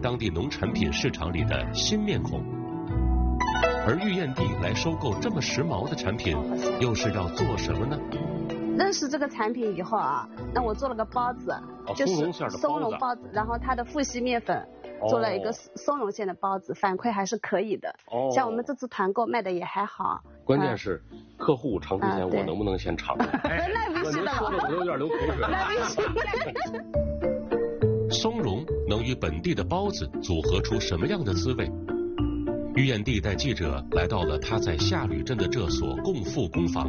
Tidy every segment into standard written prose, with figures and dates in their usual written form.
当地农产品市场里的新面孔。而玉燕地来收购这么时髦的产品，又是要做什么呢？ 认识这个产品以后啊，那我做了个包子，就是松茸包子，然后它的富硒面粉做了一个松茸馅的包子，反馈还是可以的。像我们这次团购卖的也还好。 关键是客户尝之前，我能不能先尝？ 那必须的了， 我有点流口水。 那必须。 松茸能与本地的包子组合出什么样的滋味？玉燕地带记者来到了他在下吕镇的这所共富工坊。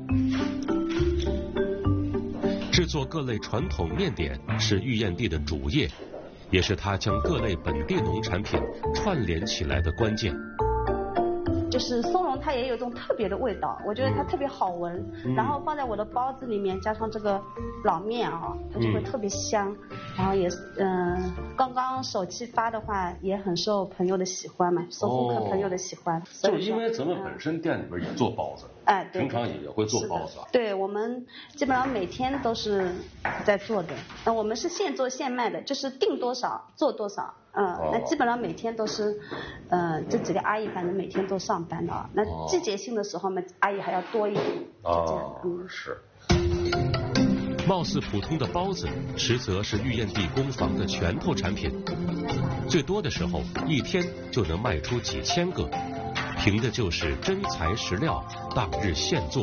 制作各类传统面点是玉燕地的主业，也是他将各类本地农产品串联起来的关键。 就是松茸它也有一种特别的味道，我觉得它特别好闻，然后放在我的包子里面，加上这个老面啊，它就会特别香，然后也刚刚手气发的话，也很受朋友的喜欢嘛，受顾客朋友的喜欢。 就是因为咱们本身店里边也做包子，对，平常也会做包子。 对，我们基本上每天都是在做的，那我们是现做现卖的，就是订多少做多少。那基本上每天都是，这几个阿姨反正每天都上班的啊。那季节性的时候嘛，阿姨还要多一点。 是。貌似普通的包子，实则是玉燕地工坊的拳头产品。最多的时候，一天就能卖出几千个，凭的就是真材实料，当日现做。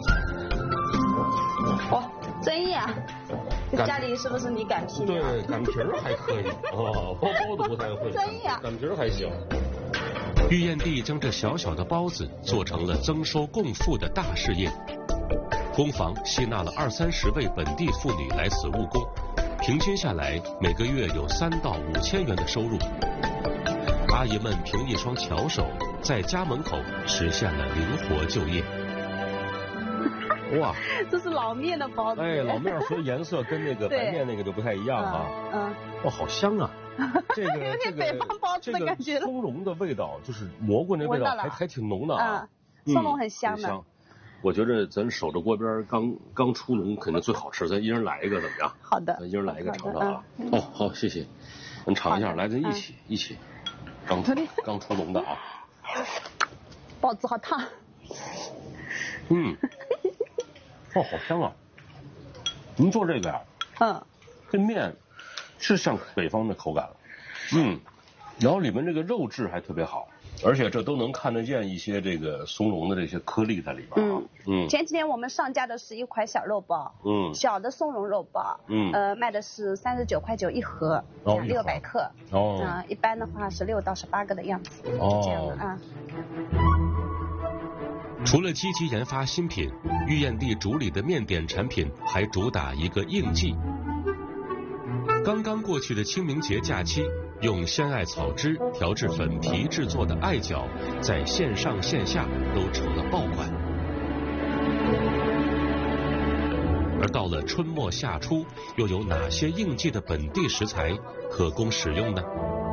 哇，专业啊！家里是不是你擀皮？ 对，擀皮儿还可以包子不太会。 专业啊！ 擀皮儿还行。玉燕地将这小小的包子做成了增收共富的大事业。工坊吸纳了20-30位本地妇女来此务工，平均下来每个月有3到5千元的收入。阿姨们凭一双巧手，在家门口实现了灵活就业。哇， 这是老面的包子。 老面所以颜色跟那个白面那个就不太一样哈。好香啊！这个有点北方包子的感觉了。 松茸的味道就是蘑菇那味道还挺浓的啊。 松茸很香的。 我觉得咱守着锅边刚出笼肯定最好吃，咱一人来一个怎么样？ 好的。 咱一人来一个尝尝啊。好，谢谢。咱尝一下，来，咱一起。刚出笼的啊。 包子好烫。 好香啊！您做这个呀？这面是像北方的口感了。然后里面这个肉质还特别好，而且这都能看得见一些这个松茸的这些颗粒在里边啊。 前几天我们上架的是一款小肉包，小的松茸肉包，卖的是39.9块一盒，600克，一般的话是6到18个的样子，这样的啊。 除了积极研发新品，玉燕地主理的面点产品还主打一个应季。刚刚过去的清明节假期，用鲜艾草汁调制粉皮制作的艾饺，在线上线下都成了爆款。而到了春末夏初，又有哪些应季的本地食材可供使用呢？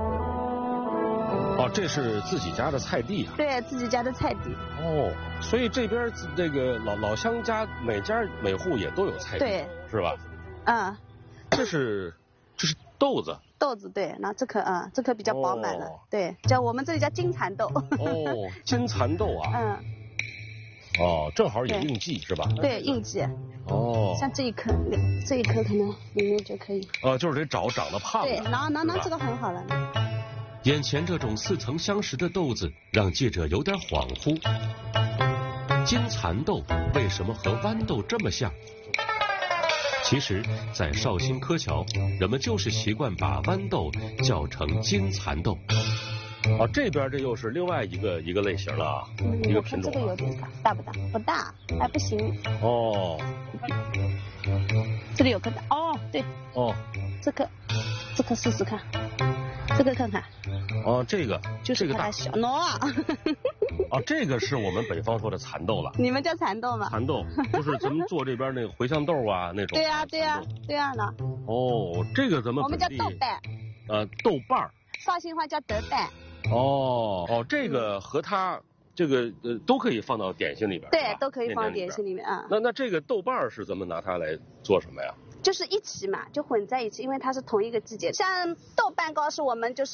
这是自己家的菜地啊。 对，自己家的菜地。 所以这边这个老乡家每家每户也都有菜地，对，是吧？这是豆子。 豆子对，那这颗比较饱满了，对，我们这里叫金蚕豆。 金蚕豆啊。正好也应季是吧？ 对，应季。像这一颗可能里面就可以。 就是得长得胖。 对，拿这个很好了。 眼前这种似曾相识的豆子，让记者有点恍惚。金蚕豆为什么和豌豆这么像？其实，在绍兴柯桥，人们就是习惯把豌豆叫成金蚕豆。这边这又是另外一个类型了啊，一个品种。 这个有点大不大？不大，还不行。这里有颗大。对。这颗试试看。这个看看。 这个就是它小啊。 这个是我们北方说的蚕豆了。 你们叫蚕豆吗？ 蚕豆就是咱们做这边那个茴香豆啊那种。 对呀呢。 这个咱们我们叫豆瓣。 豆瓣儿。 绍兴话叫德瓣。 这个和它这个都可以放到点心里边。 对，都可以放点心里面啊。 那这个豆瓣儿是咱们拿它来做什么呀？ 就是一起嘛，就混在一起，因为它是同一个季节。像豆瓣糕是我们就是